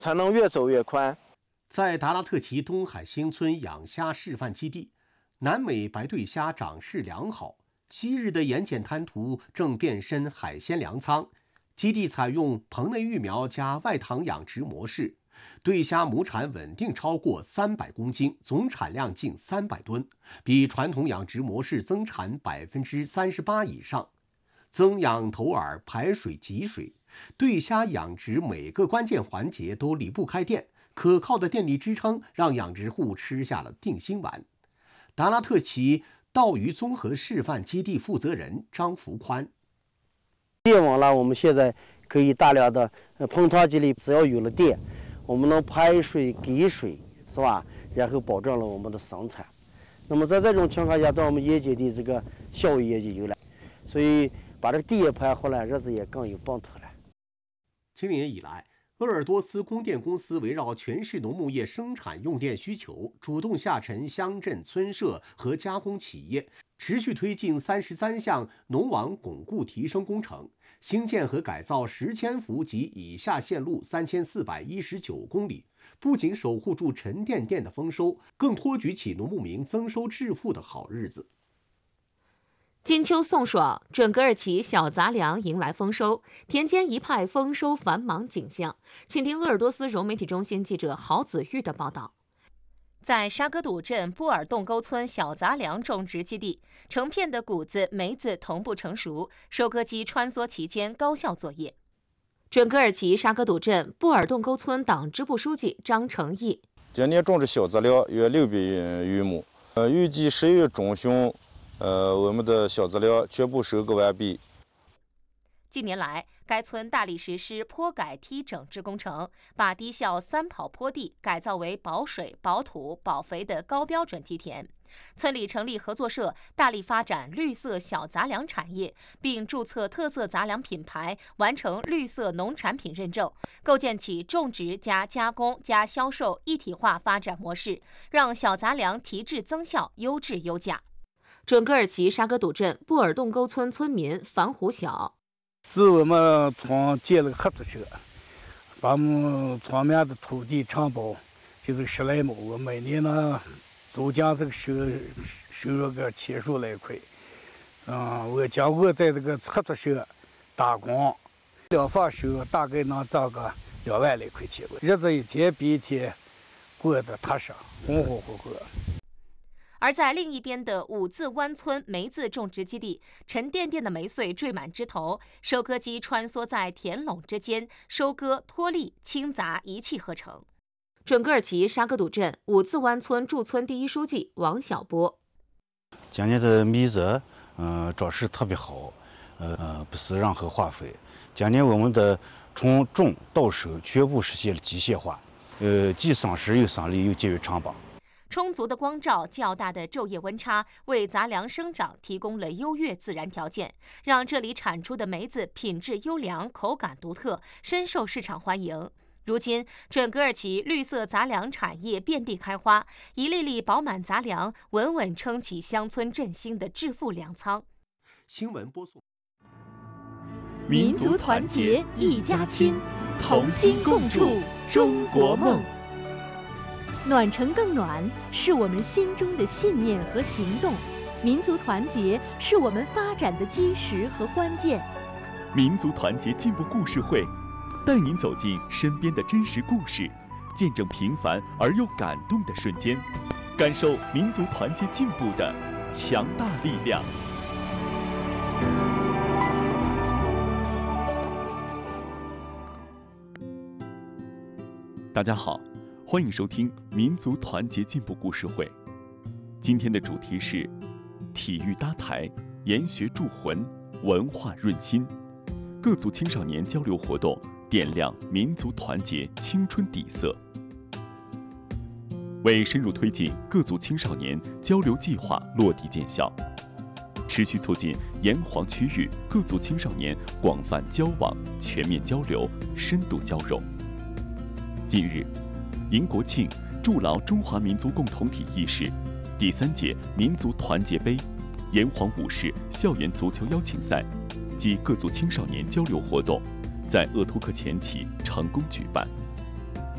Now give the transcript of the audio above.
才能越走越宽。 在达拉特旗东海新村养虾示范基地，南美白对虾长势良好，昔日的盐碱滩涂正变身海鲜粮仓。基地采用棚内育苗加外塘养殖模式，对虾亩产稳定超过300公斤，总产量近300吨，比传统养殖模式增产38%以上。增氧投饵、排水集水，对虾养殖每个关键环节都离不开电，可靠的电力支撑让养殖户吃下了定心丸。达拉特旗钓鱼综合示范基地负责人张福宽： 电网了，我们现在可以大量的喷塘机里，只要有了电，我们能排水给水，是吧？然后保证了我们的生产。那么在这种情况下，对我们盐碱的这个效益也就有了，所以把这个地也盘活了，日子也更有奔头了。 今年以来，鄂尔多斯供电公司围绕全市农牧业生产用电需求，主动下沉乡镇村社和加工企业，持续推进33项农网巩固提升工程，兴建和改造10千伏及以下线路3419公里，不仅守护住沉甸甸的丰收，更托举起农牧民增收致富的好日子。 金秋送爽，准噶尔旗小杂粮迎来丰收，田间一派丰收繁忙景象。请听鄂尔多斯融媒体中心记者郝子玉的报道。在沙格堵镇布尔洞沟村小杂粮种植基地，成片的谷子、梅子同步成熟，收割机穿梭其间，高效作业。准噶尔旗沙格堵镇布尔洞沟村党支部书记张成义： 今年种植小杂粮约600余亩，预计10月中旬。我们的小杂粮全部收割完毕。 近年来，该村大力实施坡改梯整治工程，把低效3跑坡地改造为保水、保土、保肥的高标准梯田。村里成立合作社，大力发展绿色小杂粮产业，并注册特色杂粮品牌，完成绿色农产品认证，构建起种植加加工加销售一体化发展模式，让小杂粮提质增效、优质优价。准噶尔旗沙格堵镇布尔洞沟村村民樊虎晓： 是我们村建了个合作社，把我们村面的土地承包就是10来亩，我每年呢都将这个收入个70来块。我经过在这个合作社打工，2份收入大概能挣个2万来块钱，日子一天比一天过得踏实，红红火火。 而在另一边的五字湾村梅子种植基地，沉甸甸的梅穗缀满枝头，收割机穿梭在田垄之间，收割、脱粒、清杂一气呵成。准噶尔旗沙格堵镇五字湾村驻村第一书记王小波： 今年的梅子，长势特别好，不是任何化肥。今年我们的从种到收全部实现了机械化，既省时又省力又节约成本。 充足的光照、较大的昼夜温差，为杂粮生长提供了优越自然条件，让这里产出的梅子品质优良、口感独特，深受市场欢迎。如今，准噶尔旗绿色杂粮产业遍地开花，一粒粒饱满杂粮稳稳撑起乡村振兴的致富粮仓。 新闻播送： 民族团结一家亲，同心共筑中国梦。暖城更暖，是我们心中的信念和行动；民族团结是我们发展的基石和关键。 民族团结进步故事会，带您走进身边的真实故事，见证平凡而又感动的瞬间，感受民族团结进步的强大力量。大家好，欢迎收听民族团结进步故事会。今天的主题是体育搭台，研学铸魂，文化润心。各族青少年交流活动，点亮民族团结青春底色。为深入推进各族青少年交流计划落地见效，持续促进沿黄区域各族青少年广泛交往、全面交流、深度交融。近日，迎国庆筑牢中华民族共同体意识第3届民族团结杯炎黄武士校园足球邀请赛及各族青少年交流活动在鄂图克前旗成功举办。